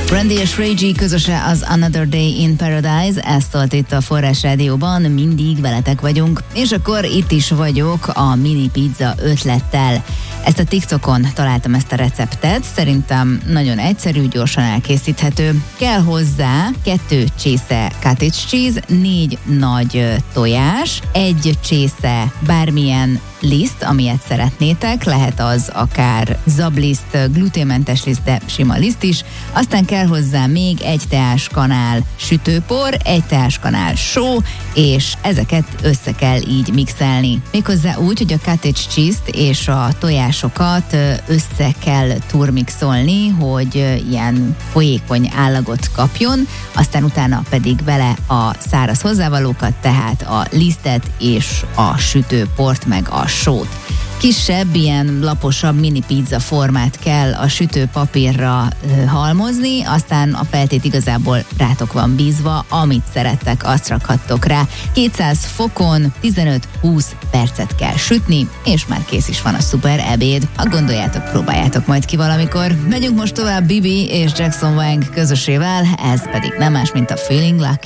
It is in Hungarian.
Brandy és Ray G közöse az Another Day in Paradise, ezt szólt itt a Forrás Rádióban, mindig veletek vagyunk, és akkor itt is vagyok a mini pizza ötlettel. Ezt a TikTokon találtam, ezt a receptet, szerintem nagyon egyszerű, gyorsan elkészíthető. Kell hozzá 2 csésze cottage cheese, 4 nagy tojás, 1 csésze bármilyen liszt, amilyet szeretnétek, lehet az akár zabliszt, gluténmentes liszt, de sima liszt is. Aztán kell hozzá még 1 teáskanál sütőpor, 1 teáskanál só, és ezeket össze kell így mixelni. Méghozzá úgy, hogy a cottage cheese-t és a tojásokat össze kell turmixolni, hogy ilyen folyékony állagot kapjon, aztán utána pedig bele a száraz hozzávalókat, tehát a lisztet és a sütőport meg a sót. Kisebb, ilyen laposabb mini pizza formát kell a sütőpapírra halmozni, aztán a feltét igazából rátok van bízva, amit szerettek, azt rakhattok rá. 200 fokon 15-20 percet kell sütni, és már kész is van a szuper ebéd. Ha gondoljátok, próbáljátok majd ki valamikor. Megyünk most tovább Bibi és Jackson Wang közösével, ez pedig nem más, mint a Feeling Lucky.